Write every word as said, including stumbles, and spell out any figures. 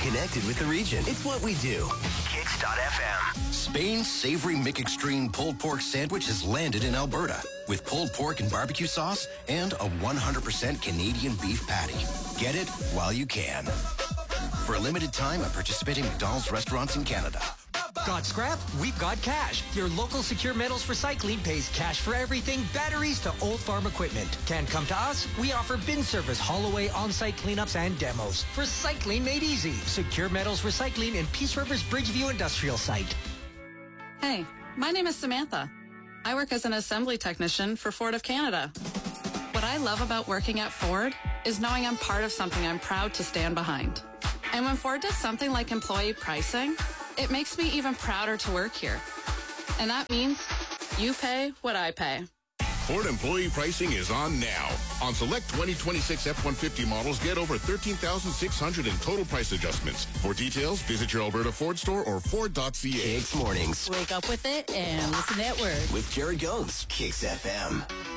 connected with the region. It's what we do. Kicks dot F M. Spain's savory McExtreme pulled pork sandwich has landed in Alberta with pulled pork and barbecue sauce and a one hundred percent Canadian beef patty. Get it while you can. For a limited time at participating McDonald's restaurants in Canada. Got scrap? We've got cash. Your local Secure Metals Recycling pays cash for everything, batteries to old farm equipment. Can't come to us? We offer bin service, haul away, on-site cleanups, and demos. Recycling made easy. Secure Metals Recycling in Peace River's Bridgeview Industrial Site. Hey, my name is Samantha. I work as an assembly technician for Ford of Canada. What I love about working at Ford is knowing I'm part of something I'm proud to stand behind. And when Ford does something like employee pricing, it makes me even prouder to work here. And that means you pay what I pay. Ford employee pricing is on now. On select twenty twenty-six F one fifty models, get over thirteen thousand six hundred in total price adjustments. For details, visit your Alberta Ford store or Ford dot C A. Kicks Mornings Wake up with it and listen to it. with Jared Gomes. Kicks F M.